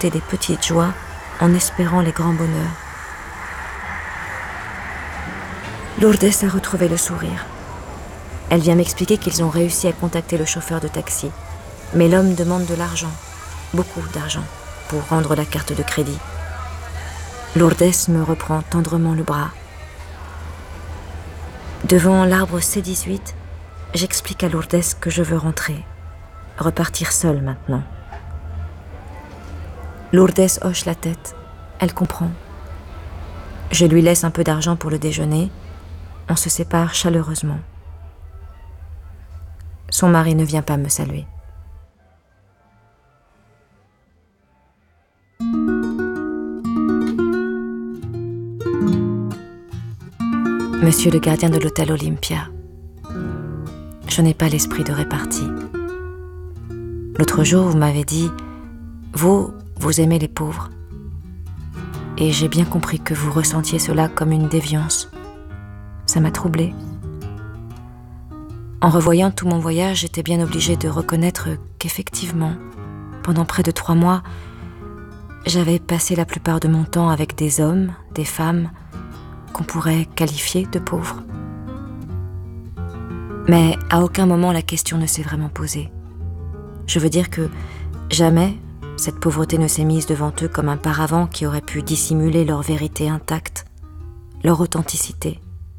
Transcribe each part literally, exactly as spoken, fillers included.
concocter des petites joies en espérant les grands bonheurs. Lourdes a retrouvé le sourire. Elle vient m'expliquer qu'ils ont réussi à contacter le chauffeur de taxi. Mais l'homme demande de l'argent, beaucoup d'argent, pour rendre la carte de crédit. Lourdes me reprend tendrement le bras. Devant l'arbre C dix-huit, j'explique à Lourdes que je veux rentrer, repartir seule maintenant. Lourdes hoche la tête, elle comprend. Je lui laisse un peu d'argent pour le déjeuner, on se sépare chaleureusement. Son mari ne vient pas me saluer. Monsieur le gardien de l'hôtel Olympia, je n'ai pas l'esprit de répartie. L'autre jour, vous m'avez dit, vous, vous aimez les pauvres. Et j'ai bien compris que vous ressentiez cela comme une déviance. Ça m'a troublée. En revoyant tout mon voyage, j'étais bien obligée de reconnaître qu'effectivement, pendant près de trois mois, j'avais passé la plupart de mon temps avec des hommes, des femmes, qu'on pourrait qualifier de pauvres. Mais à aucun moment la question ne s'est vraiment posée. Je veux dire que jamais cette pauvreté ne s'est mise devant eux comme un paravent qui aurait pu dissimuler leur vérité intacte, leur authenticité.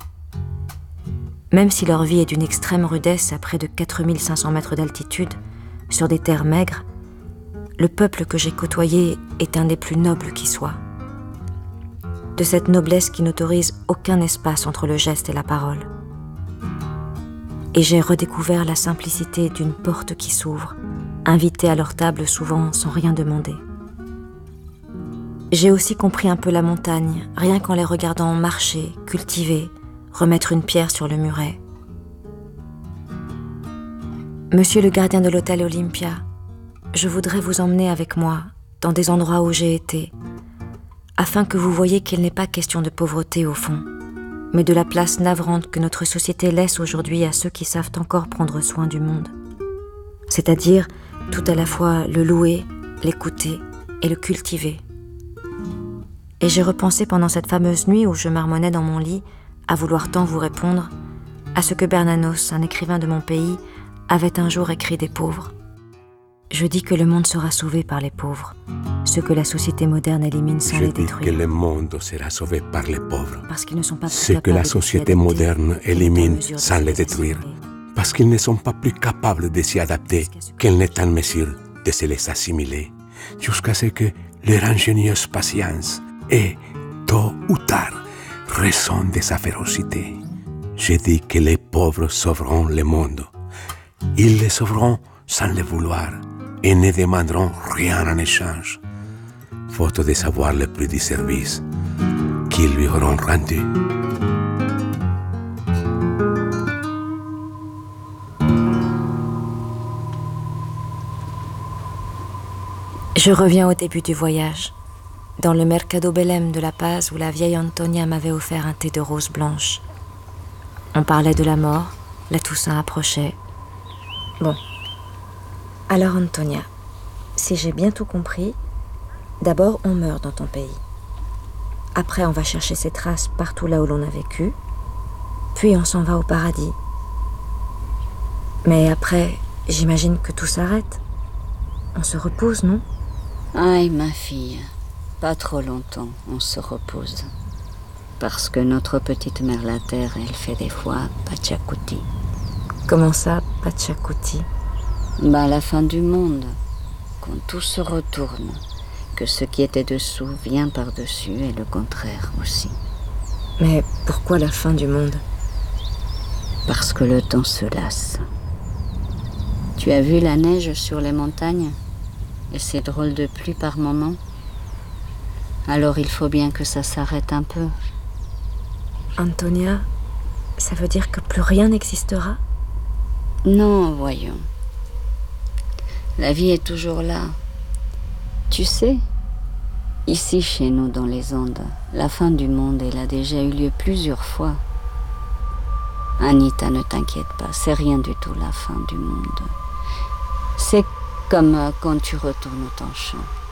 Même si leur vie est d'une extrême rudesse à près de quatre mille cinq cents mètres d'altitude, sur des terres maigres, le peuple que j'ai côtoyé est un des plus nobles qui soit. De cette noblesse qui n'autorise aucun espace entre le geste et la parole. Et j'ai redécouvert la simplicité d'une porte qui s'ouvre, invitée à leur table souvent sans rien demander. J'ai aussi compris un peu la montagne, rien qu'en les regardant marcher, cultiver, remettre une pierre sur le muret. Monsieur le gardien de l'hôtel Olympia, je voudrais vous emmener avec moi dans des endroits où j'ai été, afin que vous voyiez qu'il n'est pas question de pauvreté au fond, mais de la place navrante que notre société laisse aujourd'hui à ceux qui savent encore prendre soin du monde. C'est-à-dire tout à la fois le louer, l'écouter et le cultiver. Et j'ai repensé pendant cette fameuse nuit où je marmonnais dans mon lit, à vouloir tant vous répondre, à ce que Bernanos, un écrivain de mon pays, avait un jour écrit des pauvres. Je dis que le monde sera sauvé par les pauvres, ceux que la société moderne élimine sans les détruire. Je dis que le monde sera sauvé par les pauvres, parce qu'ils ne sont pas plus ceux que la société moderne élimine sans les détruire, parce qu'ils ne sont pas plus capables de s'y adapter qu'elle n'est en mesure de se les assimiler, jusqu'à ce que leur ingénieuse patience ait, tôt ou tard, raison de sa férocité. Je dis que les pauvres sauveront le monde. Ils le sauveront sans le vouloir et ne demanderont rien en échange, faute de savoir le prix du service qu'ils lui auront rendu. Je reviens au début du voyage, dans le Mercado Belém de La Paz où la vieille Antonia m'avait offert un thé de rose blanche. On parlait de la mort, la Toussaint approchait. Bon. Alors Antonia, si j'ai bien tout compris, d'abord on meurt dans ton pays. Après on va chercher ses traces partout là où l'on a vécu, puis on s'en va au paradis. Mais après, j'imagine que tout s'arrête. On se repose, non? Aïe, ma fille, pas trop longtemps on se repose. Parce que notre petite mère la terre, elle fait des fois Pachacuti. Comment ça, Pachacuti? Bah, la fin du monde, quand tout se retourne, que ce qui était dessous vient par-dessus et le contraire aussi. Mais pourquoi la fin du monde? Parce que le temps se lasse. Tu as vu la neige sur les montagnes? Et ces drôles de pluie par moments? Alors il faut bien que ça s'arrête un peu. Antonia, ça veut dire que plus rien n'existera? Non, voyons. La vie est toujours là. Tu sais, ici chez nous dans les Andes, la fin du monde, elle a déjà eu lieu plusieurs fois. Anita, ne t'inquiète pas, c'est rien du tout la fin du monde. C'est comme quand tu retournes au ton champ.